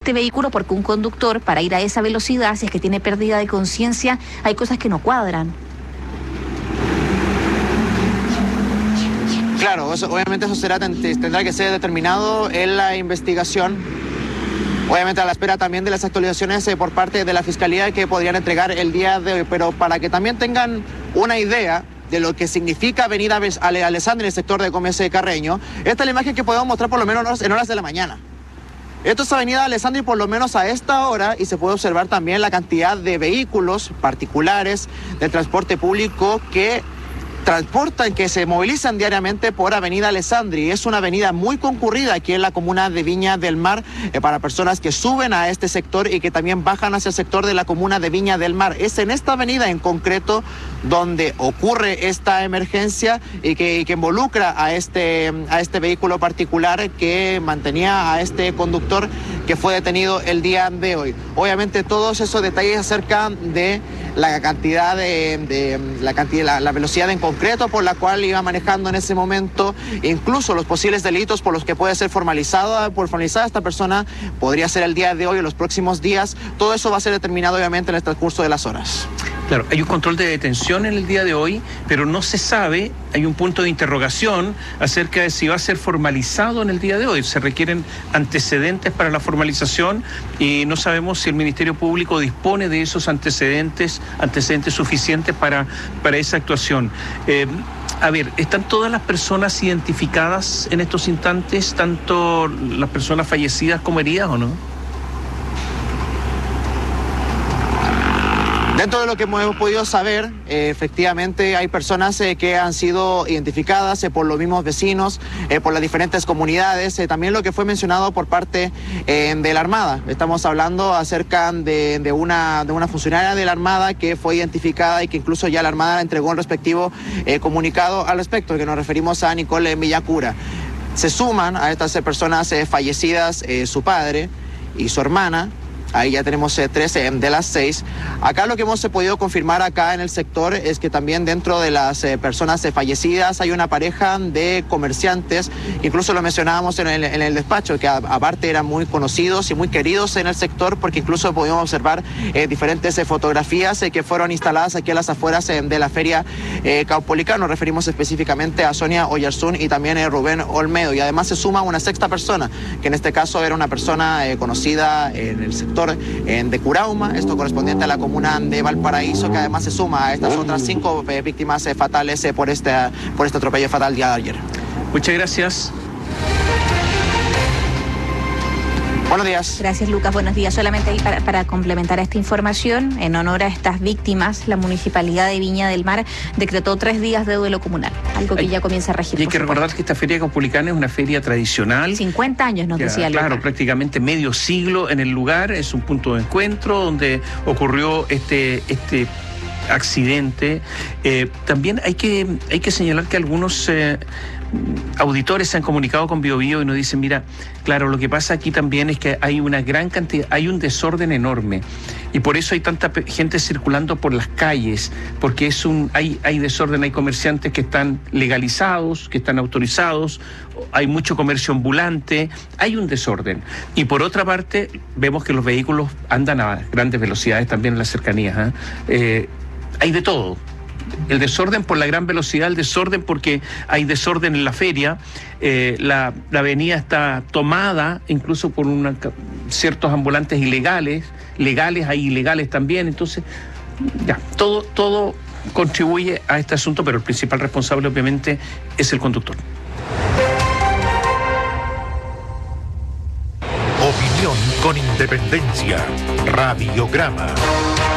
este vehículo, porque un conductor para ir a esa velocidad, si es que tiene pérdida de conciencia, hay cosas que no cuadran. Claro, obviamente eso tendrá que ser determinado en la investigación. Obviamente a la espera también de las actualizaciones por parte de la Fiscalía que podrían entregar el día de hoy, pero para que también tengan una idea de lo que significa Avenida Alessandri en el sector de Gómez Carreño, esta es la imagen que podemos mostrar por lo menos en horas de la mañana. Esto es Avenida Alessandri por lo menos a esta hora y se puede observar también la cantidad de vehículos particulares de transporte público que transportan, que se movilizan diariamente por Avenida Alessandri. Es una avenida muy concurrida aquí en la comuna de Viña del Mar para personas que suben a este sector y que también bajan hacia el sector de la comuna de Viña del Mar. Es en esta avenida en concreto donde ocurre esta emergencia y que involucra a este vehículo particular que mantenía a este conductor que fue detenido el día de hoy. Obviamente todos esos detalles acerca de la cantidad la velocidad en concreto por la cual iba manejando en ese momento, incluso los posibles delitos por los que puede ser formalizada esta persona, podría ser el día de hoy o los próximos días. Todo eso va a ser determinado obviamente en el transcurso de las horas. Claro, hay un control de detención en el día de hoy, pero no se sabe, hay un punto de interrogación acerca de si va a ser formalizado en el día de hoy. Se requieren antecedentes para la formalización y no sabemos si el Ministerio Público dispone de esos antecedentes suficientes para esa actuación. A ver, ¿están todas las personas identificadas en estos instantes, tanto las personas fallecidas como heridas o no? Dentro de lo que hemos podido saber, efectivamente hay personas que han sido identificadas por los mismos vecinos, por las diferentes comunidades, también lo que fue mencionado por parte de la Armada. Estamos hablando acerca de una funcionaria de la Armada que fue identificada y que incluso ya la Armada entregó un respectivo comunicado al respecto, que nos referimos a Nicole Villacura. Se suman a estas personas fallecidas su padre y su hermana. Ahí ya tenemos 13 de las 6. Acá lo que hemos podido confirmar acá en el sector es que también dentro de las personas fallecidas hay una pareja de comerciantes, incluso lo mencionábamos en el despacho, que aparte eran muy conocidos y muy queridos en el sector, porque incluso pudimos observar diferentes fotografías que fueron instaladas aquí a las afueras de la feria Caupolicán. Nos referimos específicamente a Sonia Oyarzún y también Rubén Olmedo, y además se suma una sexta persona, que en este caso era una persona conocida en el sector de Curauma, esto correspondiente a la comuna de Valparaíso, que además se suma a estas otras 5 víctimas fatales por este atropello fatal día de ayer. Muchas gracias. Buenos días. Gracias, Lucas. Buenos días. Solamente ahí para complementar esta información, en honor a estas víctimas, la Municipalidad de Viña del Mar decretó 3 días de duelo comunal, algo que ya comienza a regir. Y hay que recordar que esta feria caupolicana es una feria tradicional. 50 años nos decía Lucas. Claro, prácticamente medio siglo en el lugar, es un punto de encuentro donde ocurrió este accidente. También hay que señalar que algunos auditores se han comunicado con Biobío y nos dicen, mira, claro, lo que pasa aquí también es que hay una gran cantidad, hay un desorden enorme y por eso hay tanta gente circulando por las calles, porque hay desorden, hay comerciantes que están legalizados, que están autorizados, hay mucho comercio ambulante, hay un desorden. Y por otra parte, vemos que los vehículos andan a grandes velocidades también en las cercanías, hay de todo. El desorden por la gran velocidad, el desorden porque hay desorden en la feria, la avenida está tomada incluso por ciertos ambulantes legales, hay ilegales también, entonces ya, todo contribuye a este asunto, pero el principal responsable obviamente es el conductor. Opinión con independencia. Radiograma.